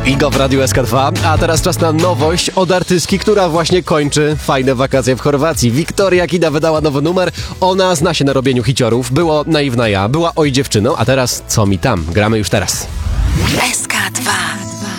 Igo w Radiu SK2, a teraz czas na nowość od artystki, która właśnie kończy fajne wakacje w Chorwacji. Wiktoria Kida wydała nowy numer, ona zna się na robieniu hiciorów, było Naiwna ja, była Oj dziewczyną, a teraz Co mi tam, gramy już teraz. SK2